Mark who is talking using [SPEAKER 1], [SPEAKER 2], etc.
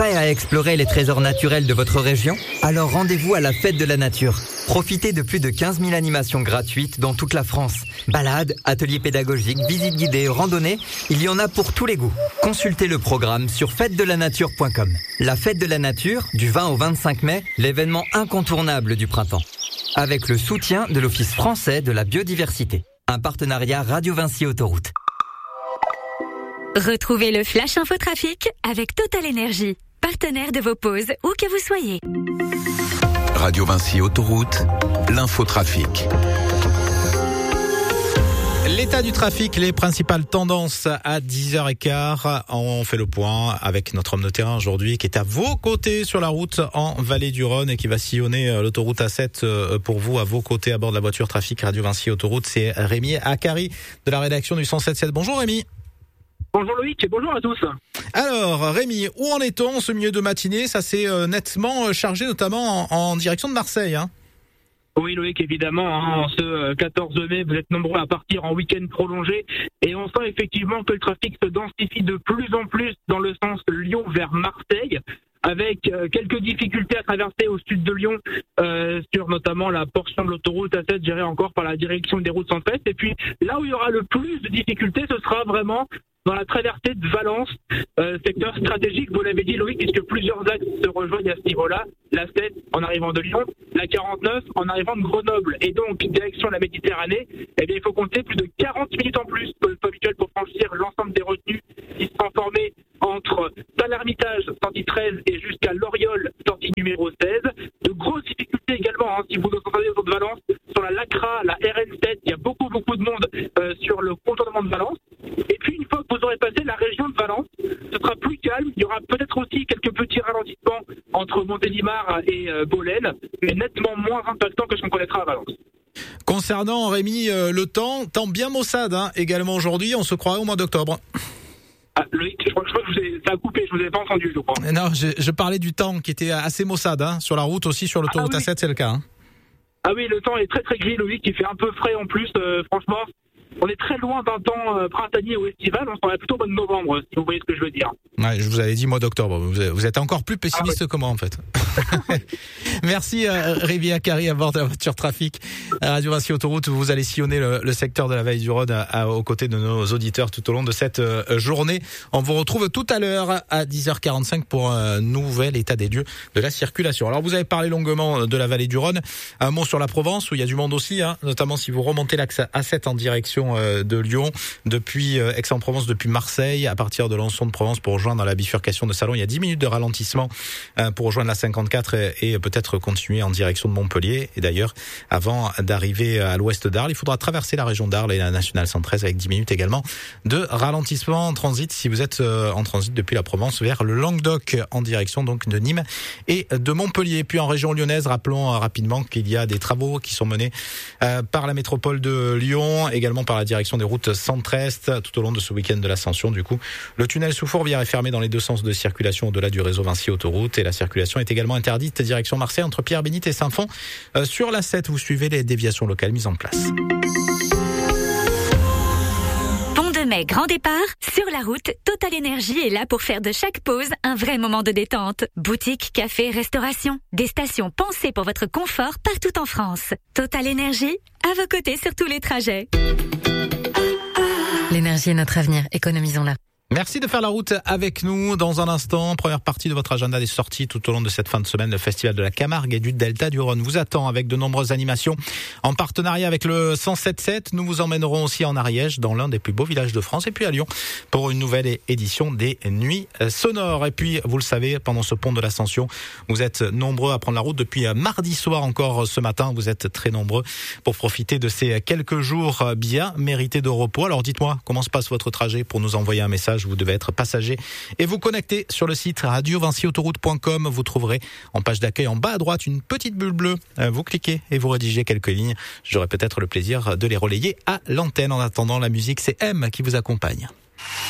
[SPEAKER 1] Prêt à explorer les trésors naturels de votre région? Alors rendez-vous à la Fête de la Nature. Profitez de plus de 15 000 animations gratuites dans toute la France. Balades, ateliers pédagogiques, visites guidées, randonnées, il y en a pour tous les goûts. Consultez le programme sur fêtedelanature.com. La Fête de la Nature, du 20 au 25 mai, l'événement incontournable du printemps. Avec le soutien de l'Office français de la biodiversité. Un partenariat Radio Vinci Autoroute.
[SPEAKER 2] Retrouvez le Flash Infotrafic avec Total Energy, partenaire de vos pauses où que vous soyez.
[SPEAKER 3] Radio Vinci Autoroute, l'infotrafic.
[SPEAKER 4] L'état du trafic, les principales tendances à 10h15. On fait le point avec notre homme de terrain aujourd'hui qui est à vos côtés sur la route en Vallée du Rhône et qui va sillonner l'autoroute A7 pour vous à vos côtés à bord de la voiture trafic Radio Vinci Autoroute. C'est Rémi Akari de la rédaction du 107.7. Bonjour Rémi.
[SPEAKER 5] Bonjour Loïc et bonjour à tous.
[SPEAKER 4] Alors Rémi, où en est-on ce milieu de matinée? Ça s'est nettement chargé notamment en direction de Marseille, hein.
[SPEAKER 5] Oui Loïc, évidemment, en ce 14 mai, vous êtes nombreux à partir en week-end prolongé et on sent effectivement que le trafic se densifie de plus en plus dans le sens de Lyon vers Marseille, avec quelques difficultés à traverser au sud de Lyon, sur notamment la portion de l'autoroute A7 gérée encore par la direction des routes centrales. Et puis là où il y aura le plus de difficultés, ce sera vraiment dans la traversée de Valence, secteur stratégique, vous l'avez dit Loïc, puisque plusieurs axes se rejoignent à ce niveau-là. La 7 en arrivant de Lyon, la 49 en arrivant de Grenoble. Et donc, direction la Méditerranée, eh bien, il faut compter plus de 40 minutes en plus que le temps habituel pour franchir l'ensemble des retenues qui sont formées entre Saint-L'Hermitage, sortie 13, et jusqu'à Loriol, sortie numéro 16. De grosses difficultés également, si vous entendez autour de Valence, sur la Lacra, la RN7, il y a beaucoup de monde sur le contournement de Valence. Et puis, une fois que vous aurez passé la région de Valence, ce sera plus calme. Il y aura peut-être aussi quelques petits ralentissements entre Montélimar et Bolène, mais nettement moins impactants que ce qu'on connaîtra à Valence.
[SPEAKER 4] Concernant Rémi, le temps bien maussade également aujourd'hui, on se croirait au mois d'octobre.
[SPEAKER 5] Ah, Loïc, je crois que ça a coupé, je vous ai pas entendu, je crois.
[SPEAKER 4] Non, je parlais du temps qui était assez maussade, sur la route aussi, sur l'autoroute A7, c'est le cas.
[SPEAKER 5] Ah oui, le temps est très très gris, Loïc, il fait un peu frais en plus, franchement. On est très loin d'un temps printanier ou estival, on s'en va plutôt au mois de novembre, si vous voyez ce que je veux dire. Ouais,
[SPEAKER 4] je vous avais dit mois d'octobre, vous êtes encore plus pessimiste que moi en fait. Merci Rémi Akari à bord de la voiture trafic à Radio Vinci Autoroute où vous allez sillonner le secteur de la Vallée du Rhône aux côtés de nos auditeurs tout au long de cette journée. On vous retrouve tout à l'heure à 10h45 pour un nouvel état des lieux de la circulation. Alors vous avez parlé longuement de la Vallée du Rhône, un mot sur la Provence où il y a du monde aussi, notamment si vous remontez l'axe A7 en direction de Lyon, depuis Aix-en-Provence, depuis Marseille, à partir de Lançon de Provence pour rejoindre la bifurcation de Salon. Il y a 10 minutes de ralentissement pour rejoindre la 54 et peut-être continuer en direction de Montpellier. Et d'ailleurs, avant d'arriver à l'ouest d'Arles, il faudra traverser la région d'Arles et la nationale 113 avec 10 minutes également de ralentissement en transit si vous êtes en transit depuis la Provence vers le Languedoc en direction donc de Nîmes et de Montpellier. Puis en région lyonnaise, rappelons rapidement qu'il y a des travaux qui sont menés par la métropole de Lyon, également par la direction des routes centre-est tout au long de ce week-end de l'Ascension. Du coup, le tunnel sous Fourvière est fermé dans les deux sens de circulation au-delà du réseau Vinci Autoroute et la circulation est également interdite direction Marseille entre Pierre-Bénite et Saint-Fond. Sur la 7, vous suivez les déviations locales mises en place.
[SPEAKER 2] Pont de Mai, grand départ. Sur la route, Total Energy est là pour faire de chaque pause un vrai moment de détente. Boutique, café, restauration. Des stations pensées pour votre confort partout en France. Total Energy, à vos côtés sur tous les trajets.
[SPEAKER 6] L'énergie est notre avenir, économisons-la.
[SPEAKER 4] Merci de faire la route avec nous. Dans un instant, première partie de votre agenda des sorties tout au long de cette fin de semaine. Le Festival de la Camargue et du Delta du Rhône vous attend avec de nombreuses animations. En partenariat avec le 107.7, nous vous emmènerons aussi en Ariège, dans l'un des plus beaux villages de France, et puis à Lyon, pour une nouvelle édition des Nuits Sonores. Et puis, vous le savez, pendant ce pont de l'Ascension, vous êtes nombreux à prendre la route depuis mardi soir encore ce matin. Vous êtes très nombreux pour profiter de ces quelques jours bien mérités de repos. Alors dites-moi, comment se passe votre trajet pour nous envoyer un message? Vous devez être passager et vous connecter sur le site radiovinciautoroute.com. Vous trouverez en page d'accueil en bas à droite une petite bulle bleue. Vous cliquez et vous rédigez quelques lignes. J'aurai peut-être le plaisir de les relayer à l'antenne. En attendant, la musique, c'est M qui vous accompagne.